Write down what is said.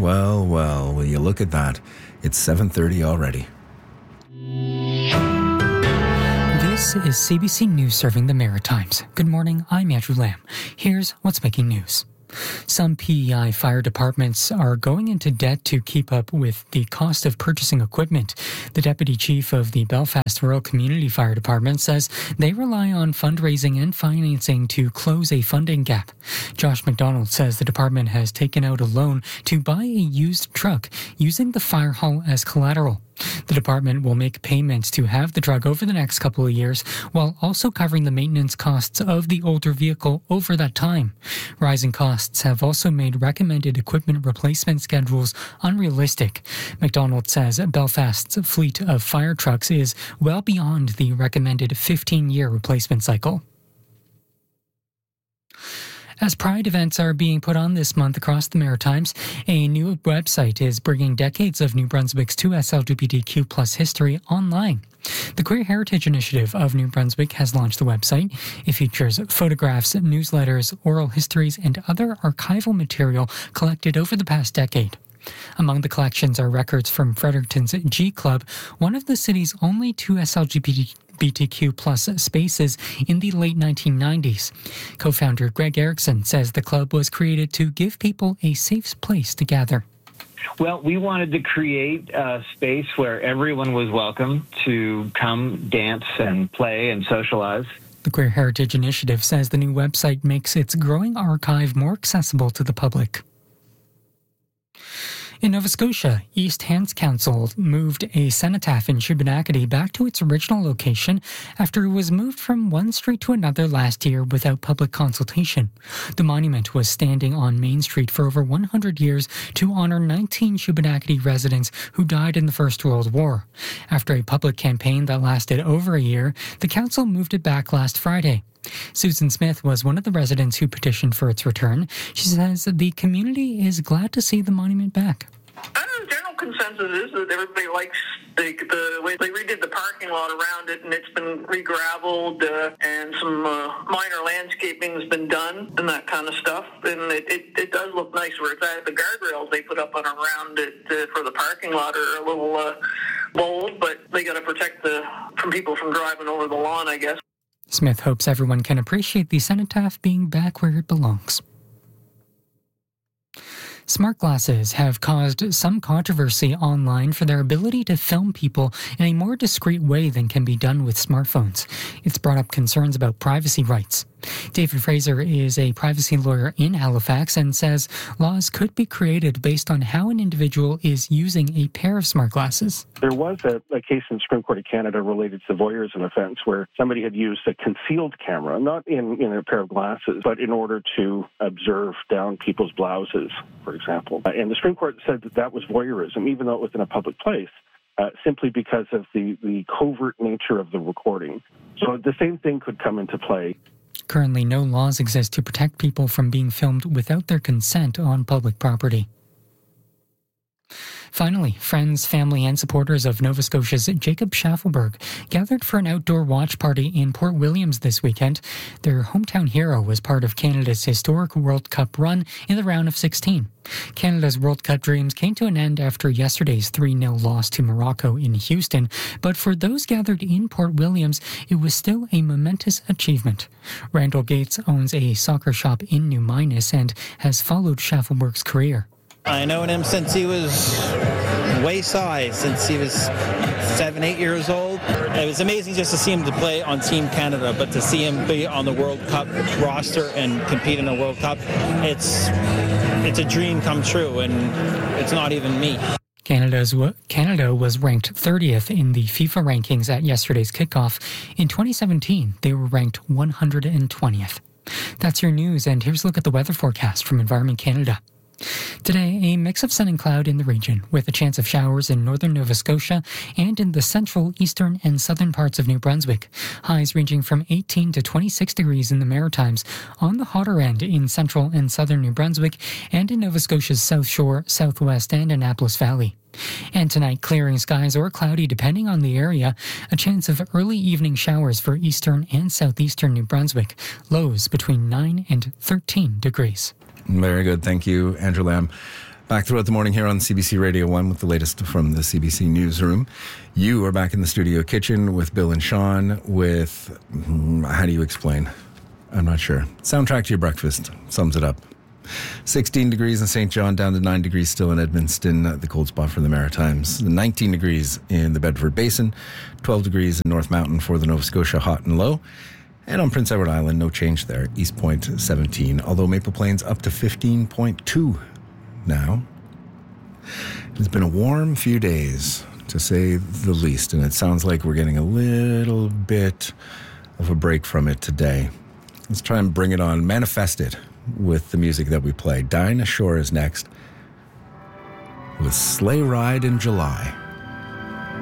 Well, will you look at that? It's 7:30 already. This is CBC News serving the Maritimes. Good morning, I'm Andrew Lamb. Here's what's making news. Some PEI fire departments are going into debt to keep up with the cost of purchasing equipment. The deputy chief of the Belfast Rural Community Fire Department says they rely on fundraising and financing to close a funding gap. Josh McDonald says the department has taken out a loan to buy a used truck using the fire hall as collateral. The department will make payments to have the truck over the next couple of years, while also covering the maintenance costs of the older vehicle over that time. Rising costs have also made recommended equipment replacement schedules unrealistic. McDonald says Belfast's fleet of fire trucks is well beyond the recommended 15-year replacement cycle. As Pride events are being put on this month across the Maritimes, a new website is bringing decades of New Brunswick's 2S LGBTQ+ history online. The Queer Heritage Initiative of New Brunswick has launched the website. It features photographs, newsletters, oral histories, and other archival material collected over the past decade. Among the collections are records from Fredericton's G Club, one of the city's only 2S LGBTQ+ spaces in the late 1990s. Co-founder Greg Erickson says the club was created to give people a safe place to gather. Well, we wanted to create a space where everyone was welcome to come dance and play and socialize. The Queer Heritage Initiative says the new website makes its growing archive more accessible to the public. In Nova Scotia, East Hants Council moved a cenotaph in Shubenacadie back to its original location after it was moved from one street to another last year without public consultation. The monument was standing on Main Street for over 100 years to honor 19 Shubenacadie residents who died in the First World War. After a public campaign that lasted over a year, the council moved it back last Friday. Susan Smith was one of the residents who petitioned for its return. She says the community is glad to see the monument back. The general consensus is that everybody likes the way they redid the parking lot around it, and it's been re-graveled, and some minor landscaping has been done and that kind of stuff. And it does look nice where it's at. The guardrails they put up on around it for the parking lot are a little bold, but they got to protect from people from driving over the lawn, I guess. Smith hopes everyone can appreciate the cenotaph being back where it belongs. Smart glasses have caused some controversy online for their ability to film people in a more discreet way than can be done with smartphones. It's brought up concerns about privacy rights. David Fraser is a privacy lawyer in Halifax and says laws could be created based on how an individual is using a pair of smart glasses. There was a case in the Supreme Court of Canada related to voyeurism offense where somebody had used a concealed camera, not in a pair of glasses, but in order to observe down people's blouses, for example. And the Supreme Court said that was voyeurism, even though it was in a public place, simply because of the covert nature of the recording. So the same thing could come into play. Currently, no laws exist to protect people from being filmed without their consent on public property. Finally, friends, family, and supporters of Nova Scotia's Jacob Schaffelberg gathered for an outdoor watch party in Port Williams this weekend. Their hometown hero was part of Canada's historic World Cup run in the round of 16. Canada's World Cup dreams came to an end after yesterday's 3-0 loss to Morocco in Houston, but for those gathered in Port Williams, it was still a momentous achievement. Randall Gates owns a soccer shop in New Minas and has followed Schaffelberg's career. I known him since he was waist-high, since he was 7, 8 years old. It was amazing just to see him to play on Team Canada, but to see him be on the World Cup roster and compete in the World Cup, it's a dream come true, and it's not even me. Canada was ranked 30th in the FIFA rankings at yesterday's kickoff. In 2017, they were ranked 120th. That's your news, and here's a look at the weather forecast from Environment Canada. Today, a mix of sun and cloud in the region, with a chance of showers in northern Nova Scotia and in the central, eastern, and southern parts of New Brunswick. Highs ranging from 18 to 26 degrees in the Maritimes, on the hotter end in central and southern New Brunswick, and in Nova Scotia's South Shore, Southwest, and Annapolis Valley. And tonight, clearing skies or cloudy depending on the area. A chance of early evening showers for eastern and southeastern New Brunswick. Lows between 9 and 13 degrees. Very good. Thank you, Andrew Lamb. Back throughout the morning here on CBC Radio 1 with the latest from the CBC Newsroom. You are back in the studio kitchen with Bill and Sean with, how do you explain? I'm not sure. Soundtrack to your breakfast sums it up. 16 degrees in St. John, down to 9 degrees still in Edmundston, the cold spot for the Maritimes. 19 degrees in the Bedford Basin, 12 degrees in North Mountain for the Nova Scotia hot and low. And on Prince Edward Island, no change there. East Point 17, although Maple Plains up to 15.2 now. It's been a warm few days, to say the least, and it sounds like we're getting a little bit of a break from it today. Let's try and bring it on, manifest it with the music that we play. Dinah Shore is next with Sleigh Ride in July.